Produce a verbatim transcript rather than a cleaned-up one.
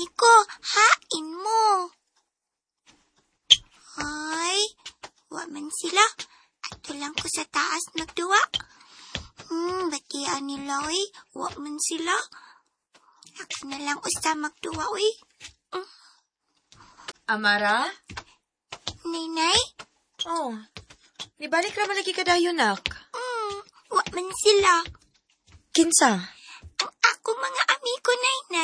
amiko, hain mo. Ay, wa man sila. Ato lang ko sa taas magduwa. Hmm, batian nila, uy. Wa man sila. Ako na lang usta magduwa, uy. Mm. Amara? Ninay? Oh, nibalik naman lagi ka dayo, nak. Hmm, wa man sila. Kinsa? Ang ako mga amiko, nay.